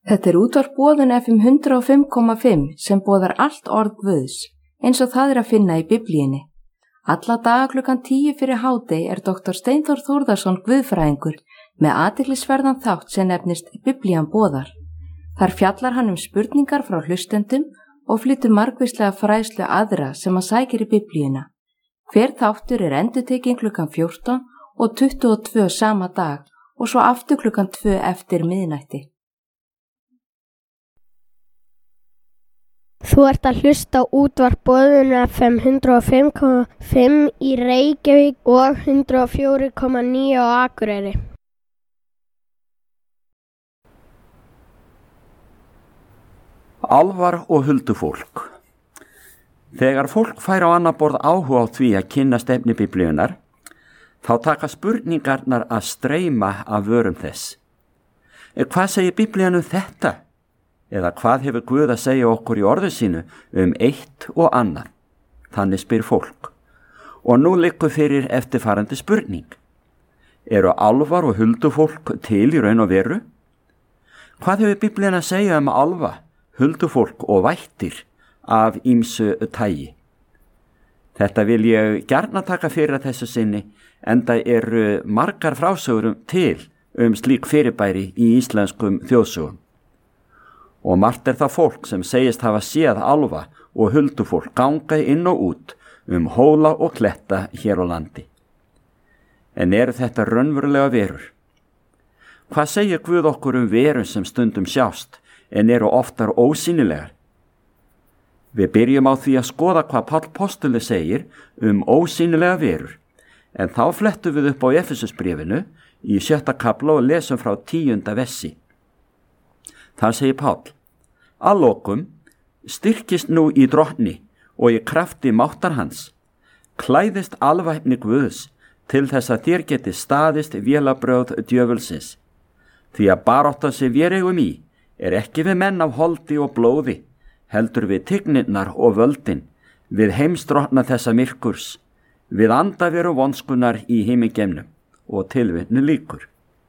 Þetta útvarp Boðun FM 105,5 sem boðar allt orð Guðs, eins og það að finna í Biblíunni. Alla daga klukkan 10 fyrir hádegi Dr. Steinþór Þórðarson guðfræðingur með athyglisverðan þátt sem nefnist Biblían boðar. Þar fjallar hann spurningar frá hlustendum og flytur margvíslega fræðslu aðra sem hann sækir í Biblíuna. Hver þáttur endurtekinn klukkan 14 og 22 sama dag og svo aftur klukkan 2 eftir miðnætti. Þú ert að hlusta á útvarp Boðun FM 105,5 í Reykjavík og 104,9 á Akureyri. Álfar og huldufólk. Þegar fólk fær á annað borð áhuga á því að kynnast efni Biblíunnar, þá taka spurningarnar að streyma af vörum þess. Hvað segir Biblían þetta? Eða hvað hefur Guð að segja okkur í orðu sínu eitt og annað? Þannig spyr fólk. Og nú liggur fyrir eftirfarandi spurning. Eru álfar og huldufólk til í raun og veru? Hvað hefur Biblían að segja álfa, huldufólk og vættir af ýmsu tagi? Þetta vil ég gjarna taka fyrir að þessu sinni, enda eru margar frásögur til slík fyrirbæri í íslenskum þjóðsögum. Og margt það fólk sem segist hafa séð álfa og huldufólk ganga inn og út hóla og kletta hér á landi. En eru þetta raunverulega verur? Hvað segir Guð okkur verur sem stundum sjást en eru oftar ósýnilegar? Við byrjum á því að skoða hvað Páll postuli segir ósýnilega verur, en þá flettum við upp á Efesusbréfinu í 7. kafla og lesum frá 10. versi. Það segir Páll: Að lokum styrkist nú í drottni og í krafti máttar hans, klæðist alvæpni Guðs til þess að þér geti staðist vélabrögð djöfulsins. Því að baráttan sem við eigum í ekki við menn af holdi og blóði, heldur við tignirnar og völdin, við heimsdrottna þessa myrkurs, við andaveru vonskunar í himingeimnum, og tilvitnu lýkur.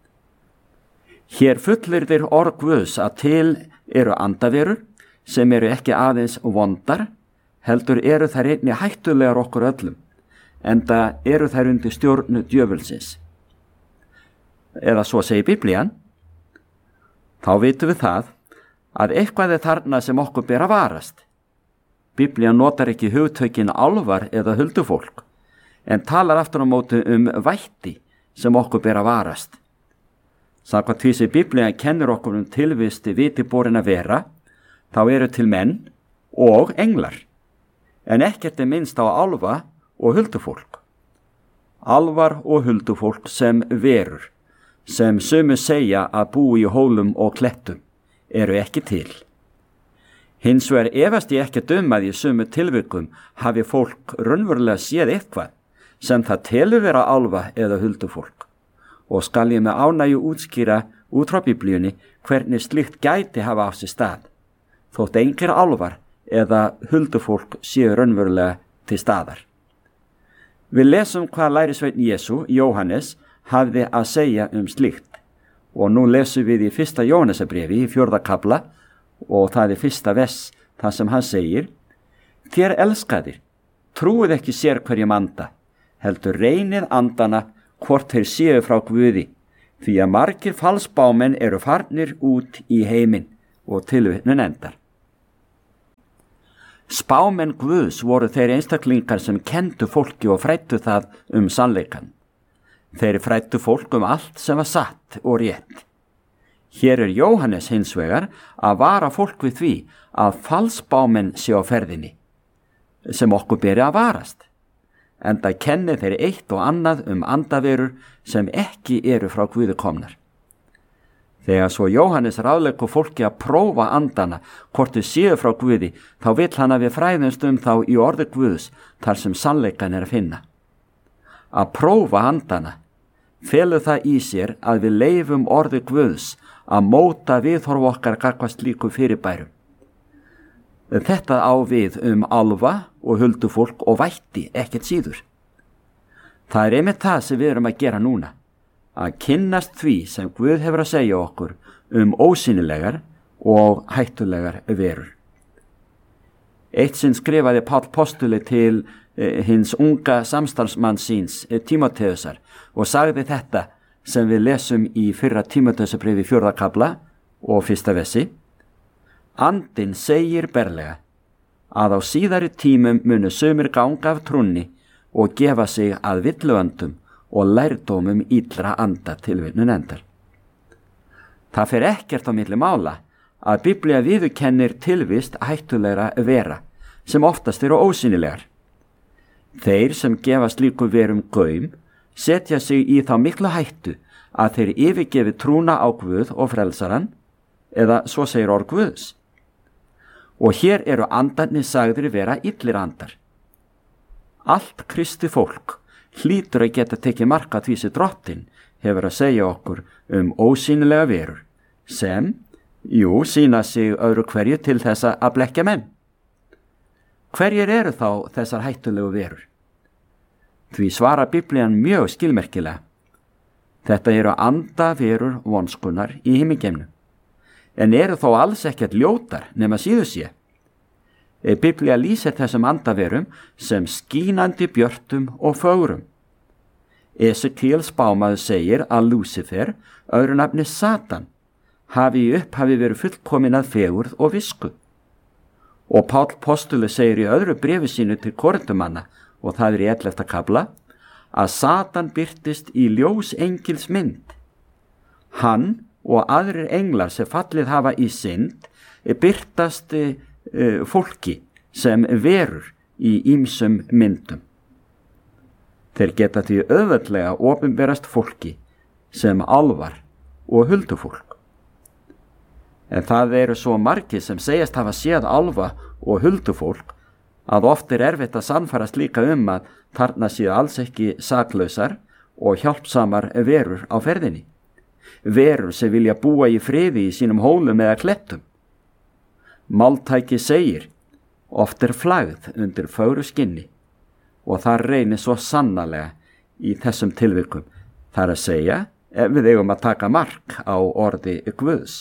Hér fullyrðir orð Guðs að til eru andaverur sem eru ekki aðeins vondar, heldur eru þær einnig hættulegar okkur öllum, enda eru þær undir stjórnu djöfulsins. Eða svo segir Biblían. Þá vitum við það að eitthvað þarna sem okkur ber að varast. Biblían notar ekki hugtökin álfar eða huldufólk, en talar aftur á móti vætti sem okkur ber að varast. Samkvæmt því sem Biblían kennir okkur tilvist vitiborinna vera, þá eru til menn og englar, en ekkert minnst á álfa og huldufólk. Álfar og huldufólk sem verur, sem sumir segja að búi í hólum og klettum, eru ekki til. Hins vegar efast ég ekki að í sumu tilvikum hafi fólk raunverulega séð eitthvað sem það telur vera álfa eða huldufólk. Og skal ég með ánægju útskýra út frá Biblíunni hvernig slíkt gæti hafa á sér stað, þótt engir álfar eða huldufólk séu raunverulega til staðar. Við lesum hvað lærisveinn Jesú, Jóhannes, hafði að segja slíkt, og nú lesum við í 1. Jóhannesarbréfi í 4. kafla, og það 1. vers, þar sem hann segir: Þér elskaðir, trúið ekki sér hverjum anda, heldur reynið andana hvort þeir séu frá Guði, því að margir falsbámenn eru farnir út í heiminn, og tilvitnun endar. Spámenn Guðs voru þeir einstaklingar sem kenndu fólki og fræddu það sannleikann. Þeir fræddu fólk allt sem var satt og rétt. Hér Jóhannes hins vegar að vara fólk við því að falsbámenn séu á ferðinni, sem okkur beri að varast. Enda kenni þeir eitt og annað andaverur sem ekki eru frá Guði komnar. Þegar svo Jóhannes ráðleggur fólki að prófa andana hvort þau séu frá Guði, þá vill hann að við fræðumst þá í orði Guðs þar sem sannleikan að finna. Að prófa andana felur það í sér að við leyfum orði Guðs að móta viðhorf okkar gagnvart slíkum fyrirbærum. Þetta á við álfa og huldufólk og vætti ekkert síður. Það einmitt það sem við erum að gera núna, að kynnast því sem Guð hefur að segja okkur ósýnilegar og hættulegar verur. Eitt sinn skrifaði Páll postuli til hins unga samstarfsmanns síns, Tímóteusar, og sagði þetta sem við lesum í fyrra Tímóteusarbréfi 4. kafla og 1. versi. Andinn segir berlega að á síðari tímum munu sumir ganga af trúnni og gefa sig að villuöndum og lærdómum illra anda, tilvitnun endar. Það fer ekkert á milli mála að Biblía viðurkennir tilvist hættulegra vera sem oftast eru ósýnilegar. Þeir sem gefa slíku verum gaum setja sig í þá miklu hættu að þeir yfirgefi trúna á Guð og frelsaran, eða svo segir orð Guðs. Og hér eru andarnir sagðir vera illir andar. Allt kristi fólk hlýtur að geta tekið mark á því sem Drottinn hefur að segja okkur ósýnilega verur sem, sýna sig öðru hverju til þessa að blekkja menn. Hverjir eru þá þessar hættulegu verur? Því svara Biblían mjög skilmerkilega. Þetta eru andaverur vonskunar í himingeimnum, en eru þó alls ekkert ljótar nema síður sé. Biblía lýsir þessum andaverum sem skínandi björtum og fögrum. Esekiel spámaður segir að Lúsifer, öðru nafni Satan, hafi í upphafi verið fullkomin að fegurð og visku. Og Páll postuli segir í öðru bréfi sínu til Korintumanna, og það er í 11. kafla, að Satan birtist í ljós engils mynd. Hann og aðrir englar sem fallið hafa í synd birtast fólki sem verur í ýmsum myndum. Þeir geta því auðveldlega opinberast fólki sem álfar og huldufólk. En það eru svo margir sem segjast hafa séð álfa og huldufólk að oft er erfitt að sannfærast líka að þarna séu alls ekki saklausar og hjálpsamar verur á ferðinni. Verur sem vilja búa í friði í sínum hólum eða klettum. Máltæki segir, oft er flagð undir fögru skinni, og það reynir svo sannarlega í þessum tilvikum. Það er að segja, ef við eigum að taka mark á orði Guðs.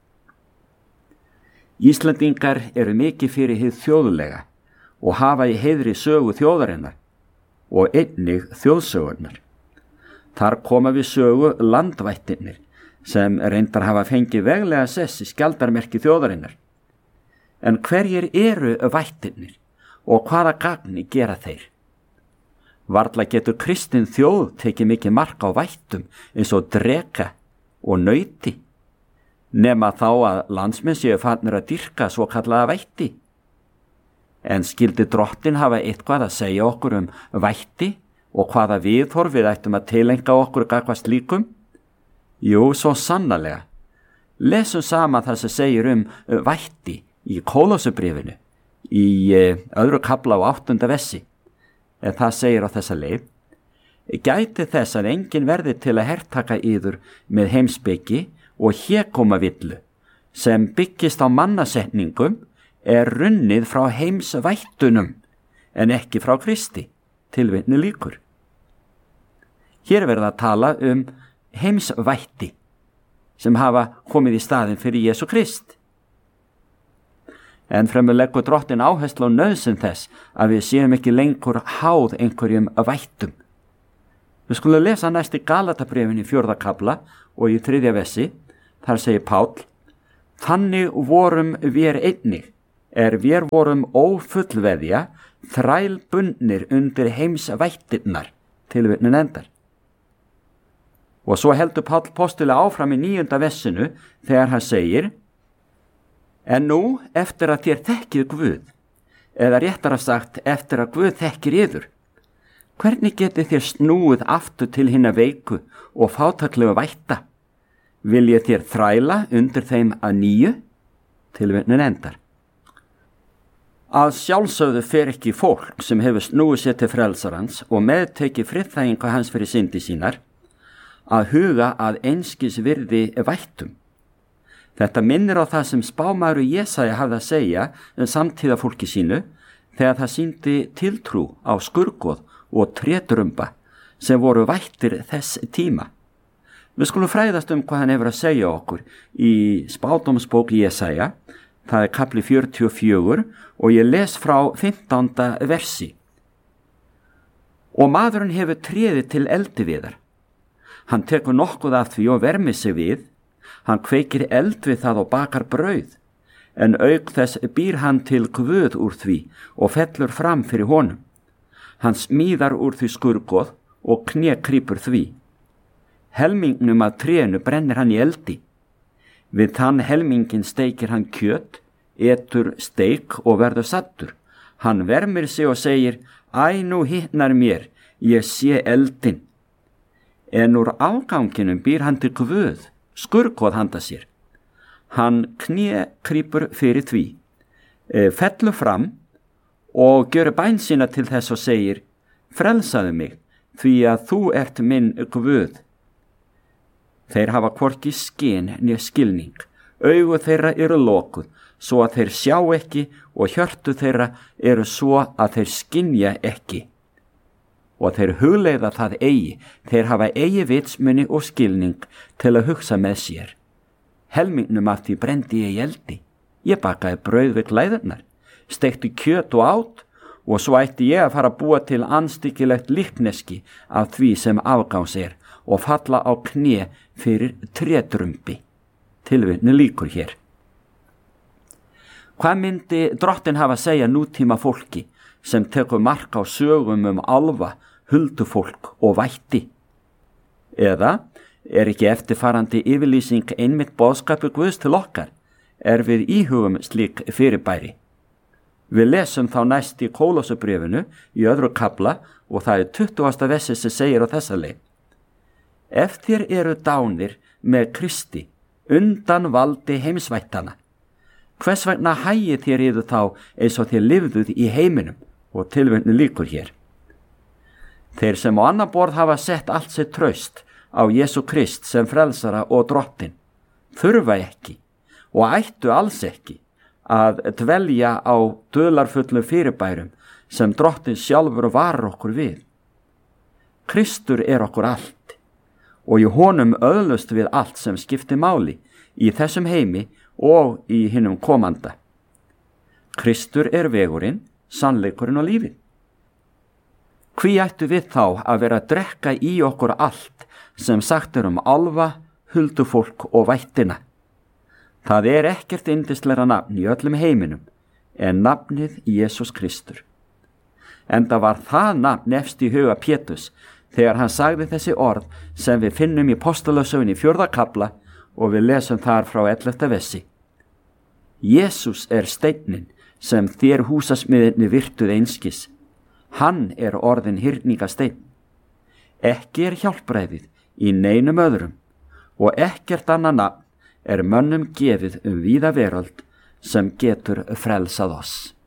Íslendingar eru mikið fyrir hið þjóðlega og hafa í heiðri sögu þjóðarinnar og einnig þjóðsögurnar. Þar koma við sögu landvættirnir sem reyndar hafa fengið veglega sess í skjaldarmerki þjóðarinnar. En hverjir eru vættirnir og hvaða gagni gera þeir? Varla getur kristin þjóð tekið mikið mark á vættum eins og dreka og nauti, nema þá að landsmenn séu farnir að dýrka svo kallaða vætti. En skyldi Drottinn hafa eitthvað að segja okkur vætti og hvaða viðhorf við ættum að tileinka okkur gagnvart slíkum? Jú, svo sannarlega. Lesum saman það sem segir vætti í Kólósebréfinu í öðru kafla á 8. versi. En það segir á þessa leið: Gæti þess að enginn verði til að hertaka yður með heimspeki og hégómavillu sem byggist á mannasetningum er runnið frá heimsvættunum en ekki frá Kristi, tilvitnun lýkur. Hér verða að tala heimsvætti sem hafa komið í staðinn fyrir Jesú Krist. En fremur leggur Drottinn áherslu á nauðsyn þess að við séum ekki lengur háð einhverjum vættum. Við skulum lesa næst í Galatabréfinu í 4. kafla og í 3. versi. Þar segir Páll: Þannig vorum vér einnig, vér vorum ófullveðja, þrælbundnir undir heimsvættirnar, tilvitnun endar. Og svo heldur Páll postuli áfram í 9. versinu þegar hann segir: En nú, eftir að þér þekkið Guð, eða réttara sagt eftir að Guð þekkir yður, hvernig getið þér snúið aftur til hinna veiku og fátæklegu vætta? Viljið þér þræla undir þeim að nýju? Tilvitnun endar. Að sjálfsögðu fer ekki fólk sem hefur snúið sér til frelsarans og meðtekið friðþægingu hans fyrir syndi sínar að huga að einskis virði vættum. Þetta minnir á það sem spámaður Jesaja hafði að segja samtíða fólki sínu þegar það sýndi tiltrú á skurgoð og trétrumba sem voru vættir þess tíma. Við skulum fræðast hvað hann hefur að segja okkur í spádómsbók Jesaja, það kapli 44 og ég les frá 15. versi. Og maðurinn hefur tréðið til eldiviðar. Hann tekur nokkuð af því og vermir sig við, hann kveikir eld við það og bakar brauð, en auk þess býr hann til guð úr því og fellur fram fyrir honum. Hann smíðar úr því skurgoð og kné krýpur því. Helmingnum af trénu brennir hann í eldi. Við þann helmingin steikir hann kjöt, etur steik og verður saddur. Hann vermir sig og segir, æ, nú hitnar mér, ég sé eldin. En úr afganginum býr hann til guð, skurgoð handa sér. Hann kné krýpur fyrir því, fellur fram og gjör bæn sína til þess og segir, frelsaðu mig, því að þú ert minn guð. Þeir hafa hvorki skyn né skilning, augu þeirra eru lokuð, svo að þeir sjá ekki og hjörtu þeirra eru svo að þeir skynja ekki. Og þeir hugleiða það eigi, þeir hafa eigi vitsmuni og skilning til að hugsa með sér. Helmingnum af því brendi ég í eldi. Ég bakaði brauð við klæðurnar, steikti kjöt og át og svo ætti ég að fara að búa til andstyggilegt líkneski af því sem afgáns og falla á kné fyrir trédrumbi. Tilvitni lýkur hér. Hvað myndi Drottinn hafa að segja nútíma fólki sem tekur mark á sögum álfa, huldufólk og vætti? Eða ekki eftirfarandi yfirlýsing einmitt boðskapur Guðs til okkar, við íhugum slík fyrirbæri? Við lesum þá næst í Kólosubréfinu í öðru kafla og það 20. versi sem segir á þessa leið. Ef þér eru dánir með Kristi undan valdi heimsvættana, hvers vegna hægið þér yður þá eins og þér lifðuð í heiminum? Og tilvitni lýkur hér. Þeir sem á annan borð hafa sett allt sitt traust á Jesú Krist sem frelsara og Drottinn, þurfa ekki og ættu alls ekki að dvelja á dularfullum fyrirbærum sem Drottinn sjálfur varar okkur við. Kristur okkur allt og í honum öðlust við allt sem skiptir máli í þessum heimi og í hinum komanda. Kristur vegurinn, sannleikurinn og lífið. Hví ættu við þá að vera að drekka í okkur allt sem sagt álfa, huldufólk og vættina? Það ekkert yndislegra nafn í öllum heiminum en nafnið Jesús Kristur. Enda var það nafn efst í huga Péturs þegar hann sagði þessi orð sem við finnum í Postulasögunni 4. kafla og við lesum þar frá 11. versi. Jesús steinninn sem þér húsasmiðirnir virtuð einskis. Hann orðinn hyrningasteinn. Ekki hjálpræðið í neinum öðrum og ekkert annað nafn mönnum gefið víða veröld sem getur frelsað oss.